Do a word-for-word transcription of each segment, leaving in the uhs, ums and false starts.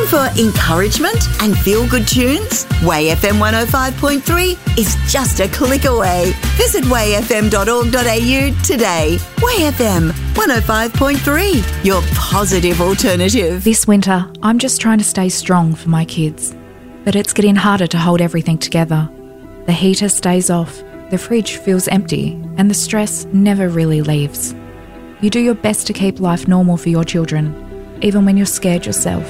for encouragement and feel-good tunes? Way F M one oh five point three is just a click away. Visit way f m dot org dot a u today. Way F M one oh five point three, your positive alternative. This winter, I'm just trying to stay strong for my kids. But it's getting harder to hold everything together. The heater stays off, the fridge feels empty, and the stress never really leaves. You do your best to keep life normal for your children, even when you're scared yourself.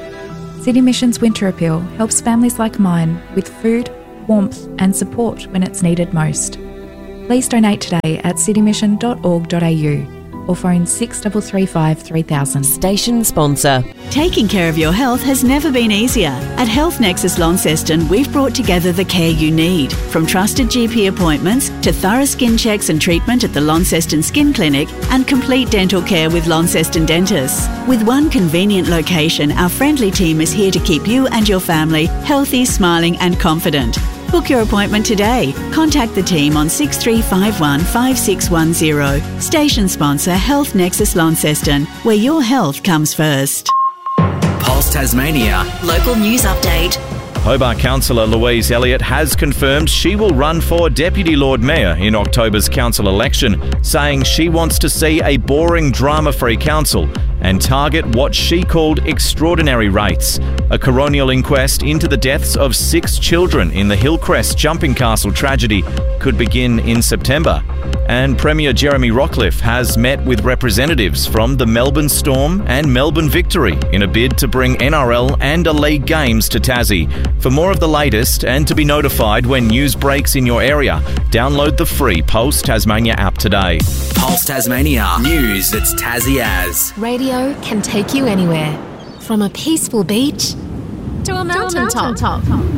City Mission's Winter Appeal helps families like mine with food, warmth and support when it's needed most. Please donate today at city mission dot org dot a u or phone six three three five three thousand. Station sponsor. Taking care of your health has never been easier. At Health Nexus Launceston, we've brought together the care you need. From trusted G P appointments to thorough skin checks and treatment at the Launceston Skin Clinic and complete dental care with Launceston Dentists. With one convenient location, our friendly team is here to keep you and your family healthy, smiling and confident. Book your appointment today. Contact the team on six three five one five six one zero. Station sponsor Health Nexus Launceston, where your health comes first. Pulse Tasmania. Local news update. Hobart Councillor Louise Elliott has confirmed she will run for Deputy Lord Mayor in October's council election, saying she wants to see a boring, drama-free council and target what she called extraordinary rates. A coronial inquest into the deaths of six children in the Hillcrest Jumping Castle tragedy could begin in September. And Premier Jeremy Rockliff has met with representatives from the Melbourne Storm and Melbourne Victory in a bid to bring N R L and a league games to Tassie. For more of the latest and to be notified when news breaks in your area, download the free Pulse Tasmania app today. Pulse Tasmania. News that's Tassie as. Radio can take you anywhere. From a peaceful beach to a mountain top. top.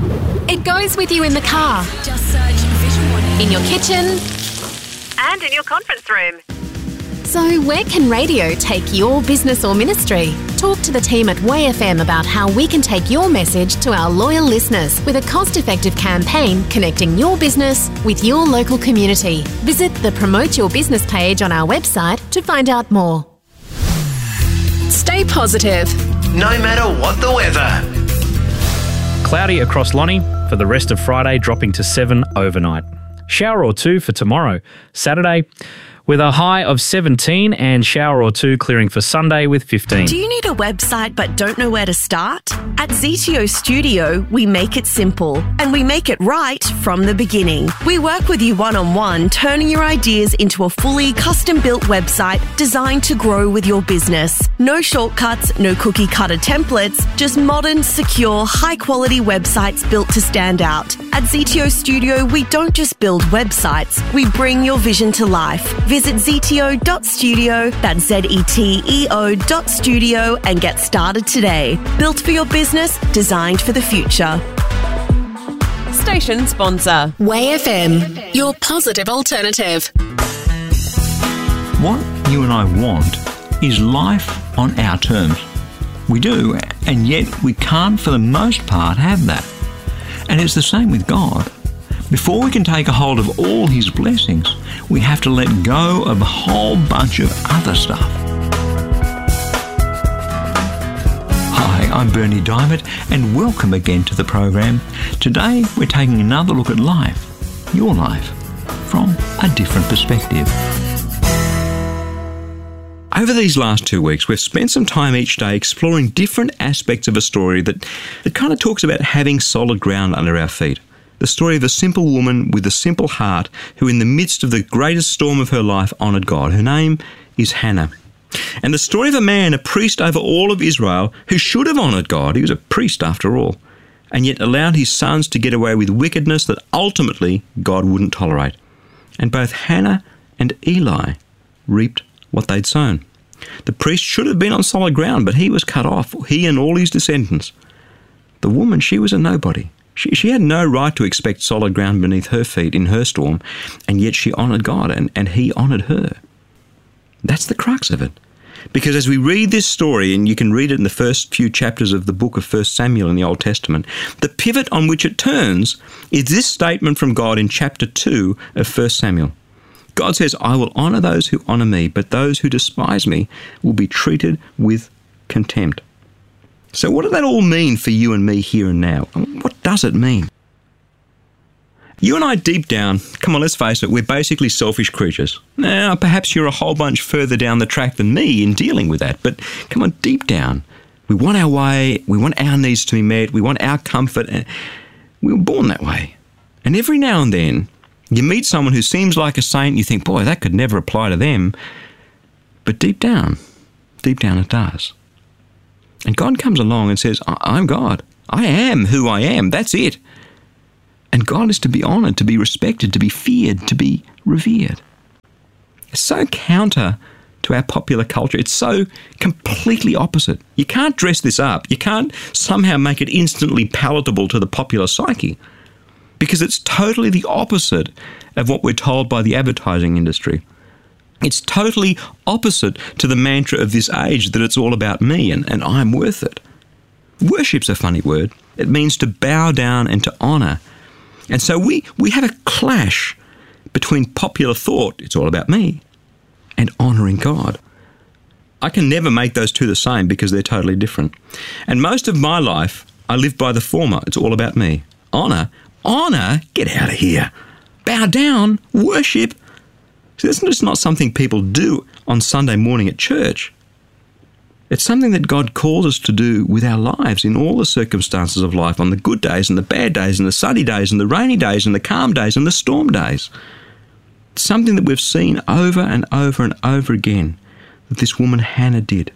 It goes with you in the car. Just search Vision One. In your kitchen. And in your conference room. So where can radio take your business or ministry? Talk to the team at Way F M about how we can take your message to our loyal listeners with a cost-effective campaign connecting your business with your local community. Visit the Promote Your Business page on our website to find out more. Stay positive. No matter what the weather. Cloudy across Lonnie for the rest of Friday, dropping to seven overnight. Shower or two for tomorrow, Saturday, with a high of seventeen, and shower or two clearing for Sunday with fifteen. Do you need a website but don't know where to start? At Z T O Studio, we make it simple and we make it right from the beginning. We work with you one-on-one, turning your ideas into a fully custom-built website designed to grow with your business. No shortcuts, no cookie-cutter templates, just modern, secure, high-quality websites built to stand out. At Z T O Studio, we don't just build websites, we bring your vision to life. Visit z t o dot studio, that's Z E T E O dot studio, and get started today. Built for your business, designed for the future. Station sponsor. Way F M, your positive alternative. What you and I want is life on our terms. We do, and yet we can't for the most part have that. And it's the same with God. Before we can take a hold of all his blessings, we have to let go of a whole bunch of other stuff. Hi, I'm Bernie Diamond, and welcome again to the program. Today, we're taking another look at life, your life, from a different perspective. Over these last two weeks, we've spent some time each day exploring different aspects of a story that, that kind of talks about having solid ground under our feet. The story of a simple woman with a simple heart who in the midst of the greatest storm of her life honoured God. Her name is Hannah. And the story of a man, a priest over all of Israel, who should have honoured God. He was a priest after all. And yet allowed his sons to get away with wickedness that ultimately God wouldn't tolerate. And both Hannah and Eli reaped what they'd sown. The priest should have been on solid ground, but he was cut off, he and all his descendants. The woman, she was a nobody. She, she had no right to expect solid ground beneath her feet in her storm, and yet she honoured God, and, and he honoured her. That's the crux of it. Because as we read this story, and you can read it in the first few chapters of the book of First Samuel in the Old Testament, the pivot on which it turns is this statement from God in chapter two of First Samuel. God says, I will honour those who honour me, but those who despise me will be treated with contempt. So what does that all mean for you and me here and now? What does it mean? You and I, deep down, come on, let's face it, we're basically selfish creatures. Now, perhaps you're a whole bunch further down the track than me in dealing with that, but come on, deep down, we want our way, we want our needs to be met, we want our comfort, and we were born that way. And every now and then, you meet someone who seems like a saint, you think, boy, that could never apply to them. But deep down, deep down it does. And God comes along and says, I'm God. I am who I am. That's it. And God is to be honoured, to be respected, to be feared, to be revered. It's so counter to our popular culture. It's so completely opposite. You can't dress this up. You can't somehow make it instantly palatable to the popular psyche, because it's totally the opposite of what we're told by the advertising industry. It's totally opposite to the mantra of this age that it's all about me and, and I'm worth it. Worship's a funny word. It means to bow down and to honour. And so we, we have a clash between popular thought, it's all about me, and honouring God. I can never make those two the same because they're totally different. And most of my life, I live by the former. It's all about me. Honour? Honour? Get out of here. Bow down? Worship? See, that's just not something people do on Sunday morning at church. It's something that God calls us to do with our lives in all the circumstances of life, on the good days and the bad days and the sunny days and the rainy days and the calm days and the storm days. It's something that we've seen over and over and over again that this woman Hannah did.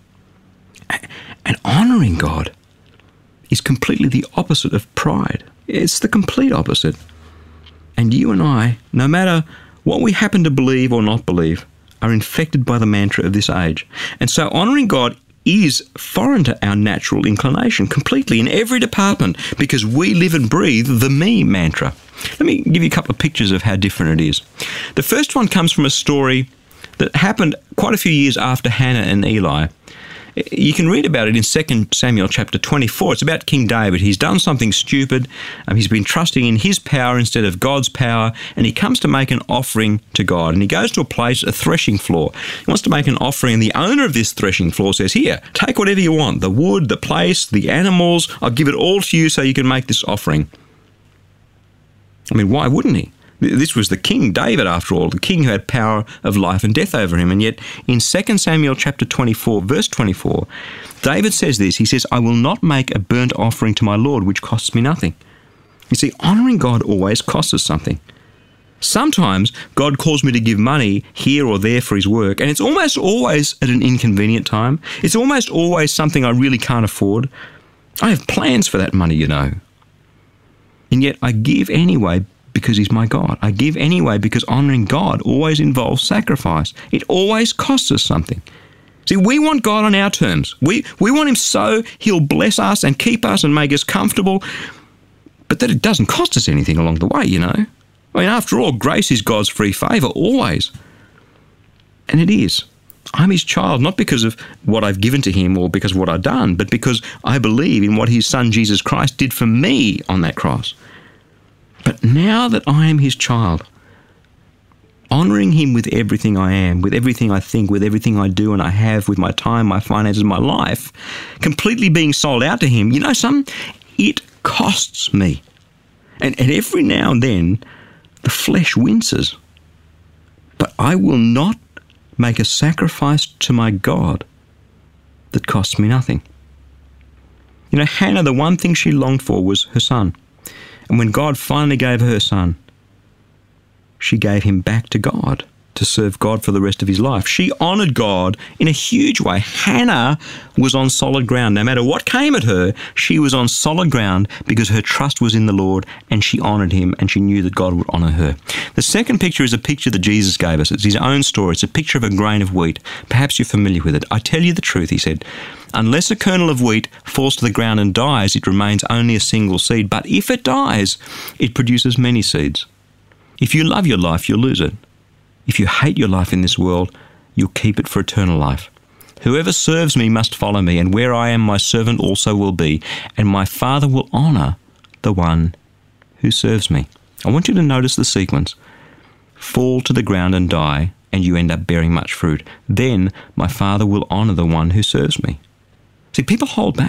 And honouring God is completely the opposite of pride. It's the complete opposite. And you and I, no matter what we happen to believe or not believe, are infected by the mantra of this age. And so honouring God is foreign to our natural inclination completely in every department, because we live and breathe the me mantra. Let me give you a couple of pictures of how different it is. The first one comes from a story that happened quite a few years after Hannah and Eli. You can read about it in Second Samuel chapter twenty-four. It's about King David. He's done something stupid. Um, he's been trusting in his power instead of God's power, and he comes to make an offering to God. And he goes to a place, a threshing floor. He wants to make an offering, and the owner of this threshing floor says, here, take whatever you want, the wood, the place, the animals. I'll give it all to you so you can make this offering. I mean, why wouldn't he? This was the King David, after all, the king who had power of life and death over him. And yet in Second Samuel chapter twenty-four, verse twenty-four, David says this. He says, I will not make a burnt offering to my Lord, which costs me nothing. You see, honouring God always costs us something. Sometimes God calls me to give money here or there for his work, and it's almost always at an inconvenient time. It's almost always something I really can't afford. I have plans for that money, you know. And yet I give anyway because he's my God. I give anyway because honouring God always involves sacrifice. It always costs us something. See, we want God on our terms. We, we want him so he'll bless us and keep us and make us comfortable, but that it doesn't cost us anything along the way, you know. I mean, after all, grace is God's free favour, always. And it is. I'm his child, not because of what I've given to him or because of what I've done, but because I believe in what his son Jesus Christ did for me on that cross. But now that I am his child, honouring him with everything I am, with everything I think, with everything I do and I have, with my time, my finances, my life, completely being sold out to him, you know, some, it costs me. And, and every now and then, the flesh winces. But I will not make a sacrifice to my God that costs me nothing. You know, Hannah, the one thing she longed for was her son. And when God finally gave her her son, she gave him back to God to serve God for the rest of his life. She honoured God in a huge way. Hannah was on solid ground. No matter what came at her, she was on solid ground because her trust was in the Lord and she honoured him and she knew that God would honour her. The second picture is a picture that Jesus gave us. It's his own story. It's a picture of a grain of wheat. Perhaps you're familiar with it. I tell you the truth, he said. Unless a kernel of wheat falls to the ground and dies, it remains only a single seed. But if it dies, it produces many seeds. If you love your life, you'll lose it. If you hate your life in this world, you'll keep it for eternal life. Whoever serves me must follow me, and where I am, my servant also will be, and my Father will honour the one who serves me. I want you to notice the sequence. Fall to the ground and die, and you end up bearing much fruit. Then my Father will honour the one who serves me. See, people hold back.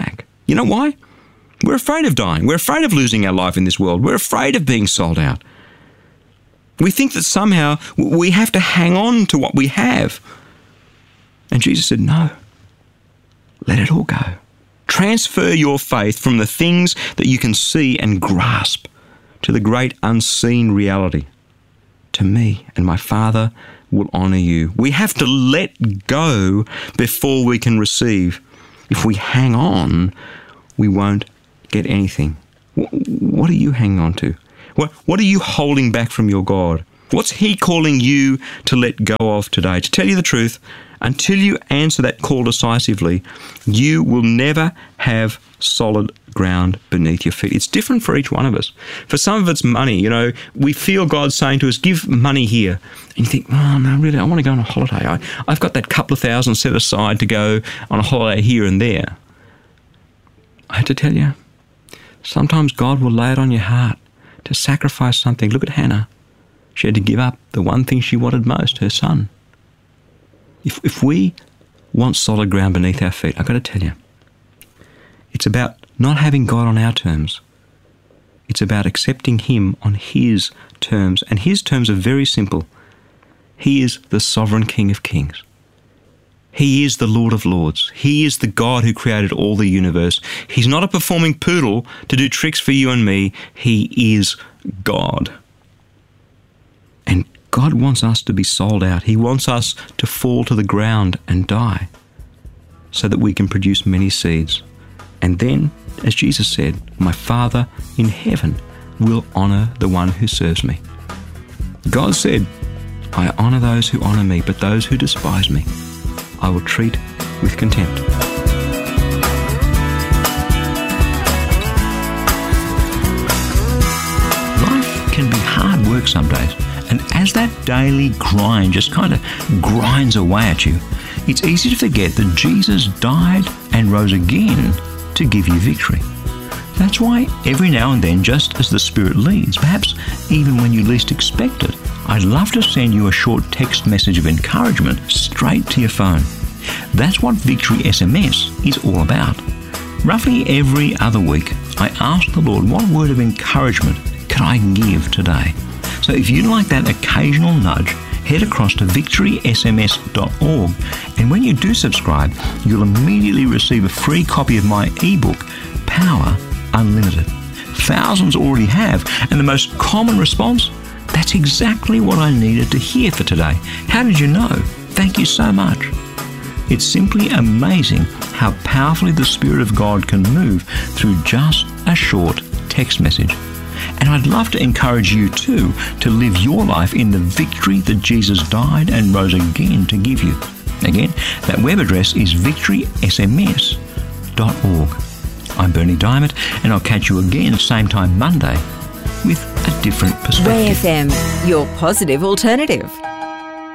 You know why? We're afraid of dying. We're afraid of losing our life in this world. We're afraid of being sold out. We think that somehow we have to hang on to what we have. And Jesus said, no, let it all go. Transfer your faith from the things that you can see and grasp to the great unseen reality. To me and my Father will honour you. We have to let go before we can receive. If we hang on, we won't get anything. What are you hanging on to? What, what are you holding back from your God? What's He calling you to let go of today? To tell you the truth, until you answer that call decisively, you will never have solid ground beneath your feet. It's different for each one of us. For some of it's money. You know, we feel God saying to us, give money here. And you think, oh, no, really, I want to go on a holiday. I, I've got that couple of thousand set aside to go on a holiday here and there. I have to tell you, sometimes God will lay it on your heart to sacrifice something. Look at Hannah. She had to give up the one thing she wanted most, her son. If, if we want solid ground beneath our feet, I've got to tell you, it's about not having God on our terms. It's about accepting Him on His terms. And His terms are very simple. He is the sovereign King of kings. He is the Lord of lords. He is the God who created all the universe. He's not a performing poodle to do tricks for you and me. He is God. And God wants us to be sold out. He wants us to fall to the ground and die so that we can produce many seeds. And then, as Jesus said, my Father in heaven will honour the one who serves me. God said, I honour those who honour me, but those who despise me I will treat with contempt. Life can be hard work some days, and as that daily grind just kind of grinds away at you, it's easy to forget that Jesus died and rose again to give you victory. That's why every now and then, just as the Spirit leads, perhaps even when you least expect it, I'd love to send you a short text message of encouragement straight to your phone. That's what Victory S M S is all about. Roughly every other week, I ask the Lord, what word of encouragement can I give today? So if you'd like that occasional nudge, head across to victory s m s dot org, and when you do subscribe, you'll immediately receive a free copy of my ebook, Power Unlimited. Thousands already have, and the most common response? That's exactly what I needed to hear for today. How did you know? Thank you so much. It's simply amazing how powerfully the Spirit of God can move through just a short text message. And I'd love to encourage you too to live your life in the victory that Jesus died and rose again to give you. Again, that web address is victory s m s dot org. I'm Bernie Diamond, and I'll catch you again same time Monday with a different perspective. Way F M, your positive alternative.